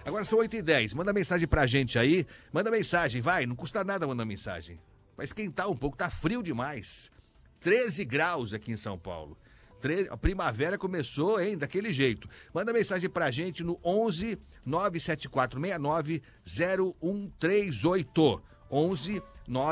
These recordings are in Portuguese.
Agora são 8h10. Manda mensagem pra gente aí. Manda mensagem, vai. Não custa nada mandar mensagem. Vai esquentar um pouco, tá frio demais. 13 graus aqui em São Paulo. A primavera começou, hein, daquele jeito. Manda mensagem pra gente no 11 97469 0138. 11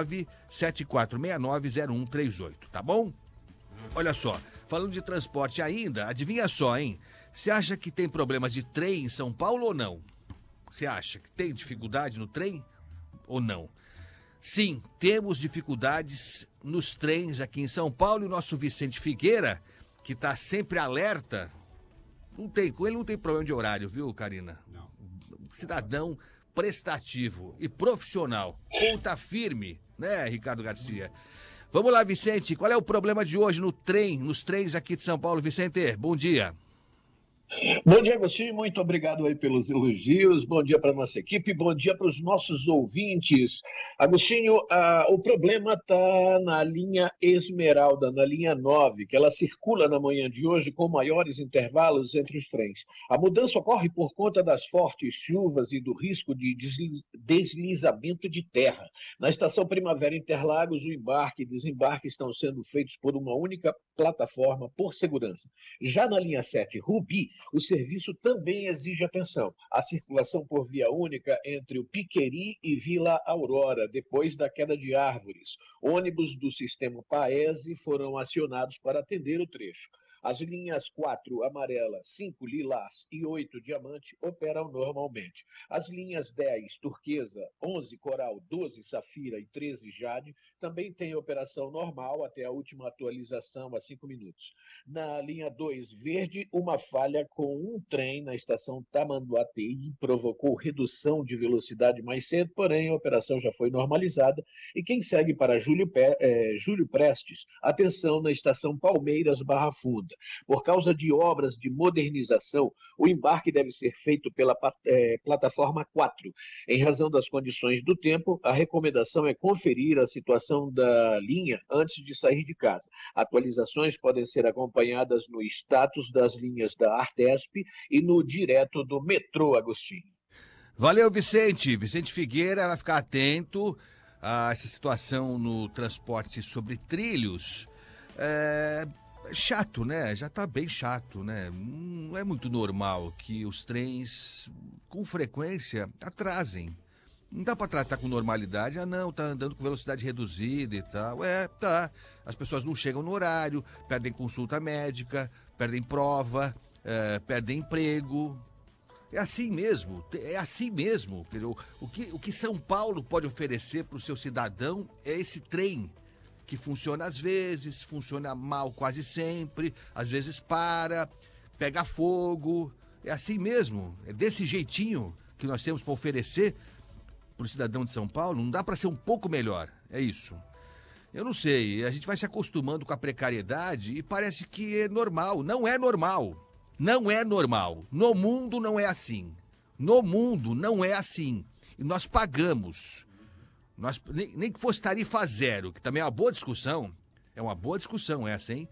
97469 0138, tá bom? Olha só, falando de transporte ainda, adivinha só, hein? Você acha que tem problemas de trem em São Paulo ou não? Você acha que tem dificuldade no trem ou não? Sim, temos dificuldades nos trens aqui em São Paulo e o nosso Vicente Figueira, que está sempre alerta, com ele não tem problema de horário, viu, Karina? Não. Cidadão prestativo e profissional, ponta firme, né, Ricardo Garcia? Vamos lá, Vicente, qual é o problema de hoje nos trens aqui de São Paulo, Vicente? Bom dia. Bom dia, Agostinho, muito obrigado aí pelos elogios, bom dia para a nossa equipe, bom dia para os nossos ouvintes. Agostinho, o problema está na linha Esmeralda, na linha 9, que ela circula na manhã de hoje com maiores intervalos entre os trens. A mudança ocorre por conta das fortes chuvas e do risco de deslizamento de terra. Na estação Primavera Interlagos, o embarque e desembarque estão sendo feitos por uma única plataforma por segurança. Já na linha 7, Rubi, o serviço também exige atenção. A circulação por via única entre o Piqueri e Vila Aurora, depois da queda de árvores. Ônibus do sistema Paese foram acionados para atender o trecho. As linhas 4 amarela, 5 lilás e 8 diamante operam normalmente. As linhas 10 turquesa, 11 coral, 12 safira e 13 jade também têm operação normal até a última atualização há 5 minutos. Na linha 2 verde, uma falha com um trem na estação Tamanduateí provocou redução de velocidade mais cedo, porém a operação já foi normalizada. E quem segue para Júlio Prestes, atenção na estação Palmeiras Barra Funda. Por causa de obras de modernização, o embarque deve ser feito pela plataforma 4. Em razão das condições do tempo, a recomendação é conferir a situação da linha antes de sair de casa. Atualizações podem ser acompanhadas no status das linhas da Artesp e no direto do metrô Agostinho. Valeu, Vicente. Vicente Figueira vai ficar atento a essa situação no transporte sobre trilhos. Chato, né? Já tá bem chato, né? Não é muito normal que os trens, com frequência, atrasem. Não dá pra tratar com normalidade. Não, tá andando com velocidade reduzida e tal. Tá. As pessoas não chegam no horário, perdem consulta médica, perdem prova, perdem emprego. É assim mesmo. O que São Paulo pode oferecer pro seu cidadão é esse trem, que funciona às vezes, funciona mal quase sempre, às vezes pega fogo. É assim mesmo, é desse jeitinho que nós temos para oferecer para o cidadão de São Paulo. Não dá para ser um pouco melhor, é isso. Eu não sei, a gente vai se acostumando com a precariedade e parece que é normal. Não é normal, não é normal. No mundo não é assim, no mundo não é assim. E nós pagamos. Nem que fosse tarifa zero, que também é uma boa discussão essa, hein?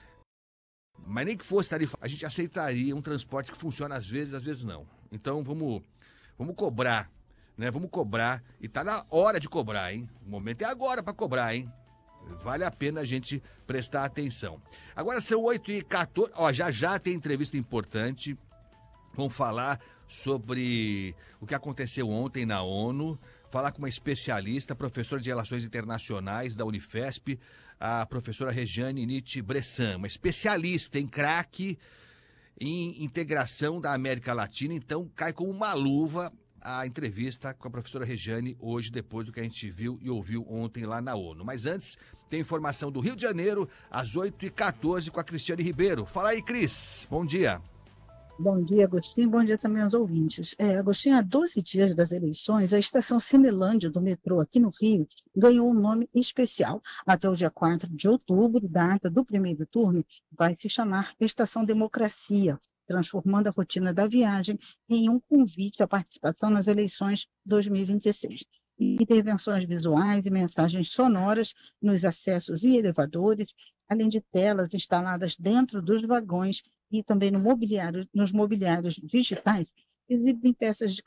Mas nem que fosse tarifa, a gente aceitaria um transporte que funciona às vezes não. Então vamos cobrar, né? Vamos cobrar, e tá na hora de cobrar, hein? O momento é agora para cobrar, hein? Vale a pena a gente prestar atenção. Agora são 8h14, já tem entrevista importante. Vamos falar sobre o que aconteceu ontem na ONU, falar com uma especialista, professora de Relações Internacionais da Unifesp, a professora Regiane Nietzsche Bressan, uma especialista em craque em integração da América Latina. Então cai como uma luva a entrevista com a professora Regiane hoje, depois do que a gente viu e ouviu ontem lá na ONU. Mas antes, tem informação do Rio de Janeiro, às 8h14, com a Cristiane Ribeiro. Fala aí, Cris. Bom dia. Bom dia, Agostinho. Bom dia também aos ouvintes. Agostinho, há 12 dias das eleições, a estação Cinelândia do metrô aqui no Rio ganhou um nome especial. Até o dia 4 de outubro, data do primeiro turno, vai se chamar Estação Democracia, transformando a rotina da viagem em um convite à participação nas eleições 2026. Intervenções visuais e mensagens sonoras nos acessos e elevadores, além de telas instaladas dentro dos vagões e também nos mobiliários digitais, exibem peças